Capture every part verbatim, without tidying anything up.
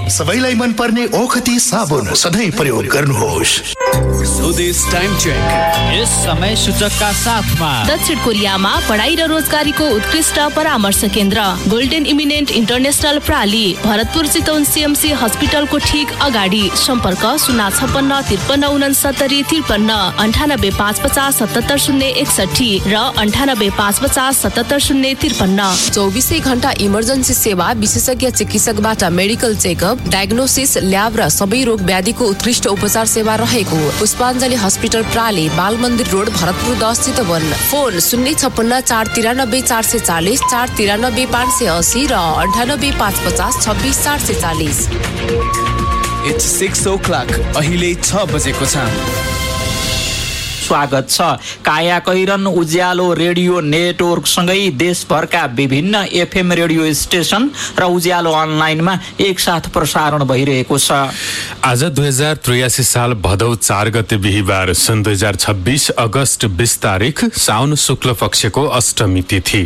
सबैलाई मन पर्ने ओखती साबुन सधैँ प्रयोग गर्नुहोस्। स्वदेश टाइम चेक यस समय सूचकका साथमा दक्षिण कोरियामा पढाइ र रोजगारीको उत्कृष्ट परामर्श केन्द्र golden eminent international प्राली, Bharatpur Chitwan CMC हस्पिटलको ठीक अगाडि। सम्पर्क शून्य छपन्न त्रिपन्न उनसत्तरी त्रिपन्न अन्ठानब्बे पाँच पचास सतहत्तर शून्य एकसठी र अन्ठानब्बे पाँच पचास सतहत्तर शून्य त्रिपन्न। चौबिसै घण्टा इमर्जेन्सी सेवा, विशेषज्ञ चिकित्सकबाट मेडिकल चेकअप, डायग्नोसिस, ल्याब र सबै रोग व्याधिको उत्कृष्ट उपचार सेवा रहेको पुष्पाञ्जली हस्पिटल प्राली, बाल मन्दिर रोड, भरतपुर दस चितवन। फोन शून्य छपन्न चार तिरानब्बे चार सय चालिस, चार तिरानब्बे पाँच सय असी र अन्ठानब्बे पाँच पचास छब्बिस चार सय चालिस। इट्स सिक्स ओ क्लक, अहिले छ बजेको छ। स्वागत छ। काया कैरन उज्यालो रेडियो नेटवर्क सँगै देशभरका विभिन्न एफएम रेडियो स्टेशन र उज्यालो अनलाइनमा एकसाथ प्रसारण भइरहेको छ। आज दुई हजार त्रियासी साल भदौ चार गते बिहिबार सन् दुई हजार छब्बिस अगस्त बीस तारिक साउन शुक्ल पक्षको अष्टमी तिथि।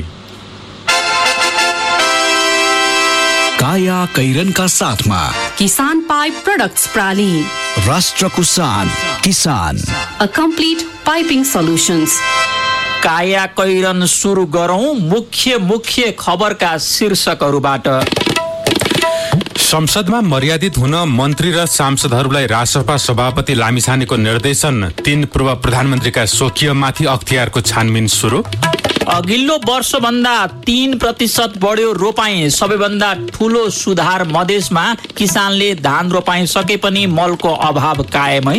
काया कैरनका साथमा किसान पाइप प्रोडक्ट्स प्राली, राष्ट्रको शान किसान, अ कम्प्लिट पाइपिङ सल्युशन्स। काया कैरन सुरु गरौं मुख्य मुख्य खबरका शीर्षकहरूबाट। संसदमा मर्यादित हुन मन्त्री र सांसदहरूलाई राष्ट्रसभा सभापति लामिछानेको निर्देशन। तीन पूर्व प्रधानमन्त्रीका स्वकीयमाथि अख्तियारको छानबिन सुरु। अघिल्लो वर्षभन्दा तीन प्रतिशत बढ्यो रोपाई, सबैभन्दा ठूलो सुधार मधेसमा। किसानले धान रोपाई सके पनि मलको अभाव कायमै।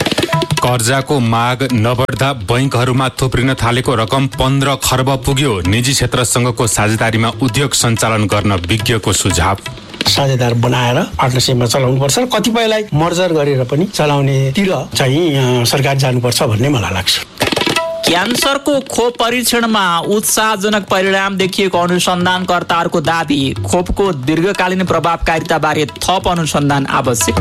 कर्जाको माग नबढ्दा बैंकहरूमा थुप्रिन थालेको रकम पन्ध्र खर्ब पुग्यो। निजी क्षेत्रसँगको साझेदारीमा उद्योग सञ्चालन गर्न विज्ञको सुझाव। साझेदार बनाएर पार्टनरसिपमा चलाउनु पर्छ, कतिपयलाई मर्जर गरेर पनि चलाउनेतिर चाहिँ सरकार जानुपर्छ भन्ने मलाई लाग्छ। क्यान्सरको खोप परीक्षणमा उत्साहजनक परिणाम देखिएको अनुसन्धानकर्ताहरूको दाबी। खोपको दीर्घकालीन प्रभावकारिता बारे थप अनुसन्धान आवश्यक।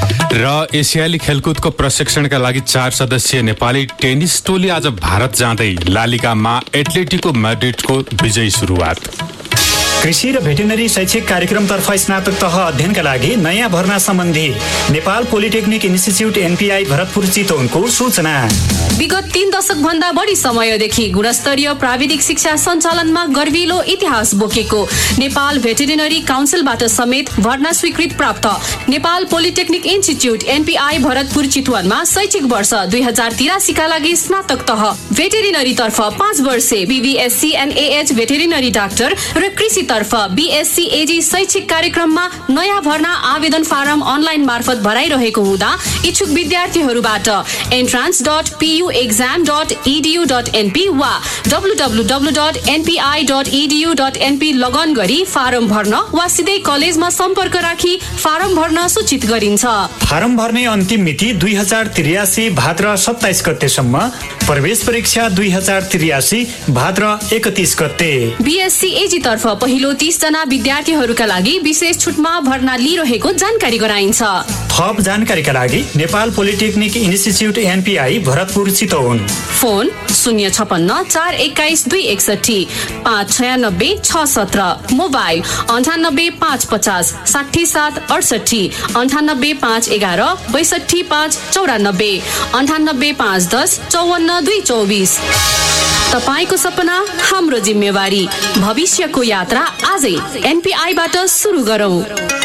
र एसियाली खेलकुदको प्रशिक्षणका लागि चार सदस्यीय नेपाली टेनिस टोली आज भारत जाँदै। लालिगामा एथलेटिको मैड्रिडको विजयी सुरुवात। कृषि र भेटेनरी शैक्षिक कार्यक्रमतर्फ स्नातक तह अध्ययनका लागि नयाँ भर्ना सम्बन्धी Nepal polytechnic institute NPI Bharatpur चितवनको सूचना। विगत तीन दशक भन्दा बढी समयदेखि गुणस्तरीय प्राविधिक शिक्षा सञ्चालनमा गर्विलो इतिहास बोकेको नेपाल भेटेरिनरी काउन्सिलबाट समेत भर्ना स्वीकृत प्राप्त Nepal polytechnic institute NPI Bharatpur चितवनमा शैक्षिक वर्ष दुई हजार तिरासीका लागि स्नातक तह भेटेरिनरी तर्फ पाँच वर्षे बीबीएससी एनएएच भेटेरिनरी डाक्टर र कृषि तर्फ बीएससी एजी शैक्षिक कार्यक्रममा नयाँ भर्ना आवेदन फारम अनलाइन मार्फत भराइरहेको हुँदा इच्छुक विद्यार्थीहरूबाट entrance dot PU exam dot edu dot NP वा W W W dot NPI dot edu dot NP लगन गरी फारम भर्न वा सिधै कलेजमा सम्पर्क राखी फारम भर्न सूचित गरिन्छ। फारम भर्ने अन्तिम मिति दुई हजार त्रियासी भाद्र सत्ताइस गतेसम्म। प्रवेश परीक्षा दुई हजार त्रियासी भाद्र एकतीस गते। बीएससी एजी तर्फ पहिलो तीस जना विद्यार्थीहरूका लागि विशेष छुटमा भर्ना लिइरहेको जानकारी गराइन्छ। थप जानकारीका लागि Nepal polytechnic institute NPI Bharatpur Chitwan. Phone शून्य छपन्न चार एक्काइस दुई एकसठी पाँच छयानब्बे छ सत्र। मोबाइल अन्ठानब्बे पाँच पचास साठी सात अडसठी अन्ठानब्बे पाँच एघार बैसठी पाँच चौरानब्बे अन्ठानब्बे पाँच दस चौवन्न दुई चौबिस। तपाईको सपना हाम्रो जिम्मेवारी, भविष्यको यात्रा आजै एनपीआईबाट सुरु गरौँ।